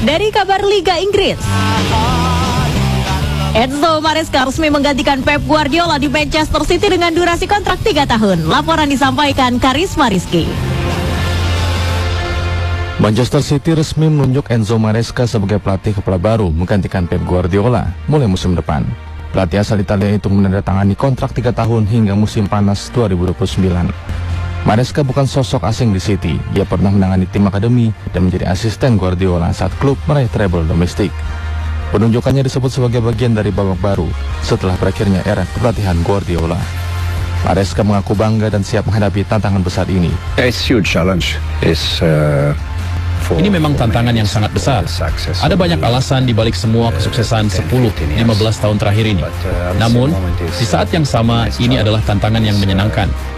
Dari kabar Liga Inggris, Enzo Maresca resmi menggantikan Pep Guardiola di Manchester City dengan durasi kontrak 3 tahun. Laporan disampaikan Karisma Rizky. Manchester City resmi menunjuk Enzo Maresca sebagai pelatih kepala baru menggantikan Pep Guardiola mulai musim depan. Pelatih asal Italia itu menandatangani kontrak 3 tahun hingga musim panas 2029. Maresca bukan sosok asing di City. Dia pernah menangani tim akademi dan menjadi asisten Guardiola saat klub meraih treble domestik. Penunjukannya disebut sebagai bagian dari babak baru setelah berakhirnya era kepelatihan Guardiola. Maresca mengaku bangga dan siap menghadapi tantangan besar ini. Ini memang tantangan yang sangat besar. Ada banyak alasan di balik semua kesuksesan 10-15 tahun terakhir ini. Namun, di saat yang sama, ini adalah tantangan yang menyenangkan.